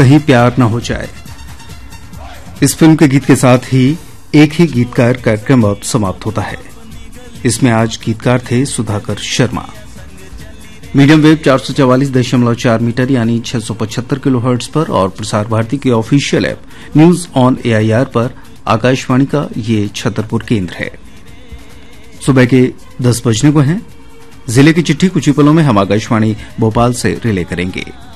कहीं प्यार न हो जाए। इस फिल्म के गीत के साथ ही एक ही गीतकार कार्यक्रम अब समाप्त होता है। इसमें आज गीतकार थे Sudhakar Sharma. Medium wave 444.4 metre यानी 675 किलोहर्ट्ज पर और प्रसार भारती के official app news on AIR पर आकाशवाणी का ये छतरपुर केंद्र है। सुबह के 10 बजने को हैं। जिले की चिट्ठी कुछ ही पलों में हम आकाशवाणी भोपाल से रिले करेंगे।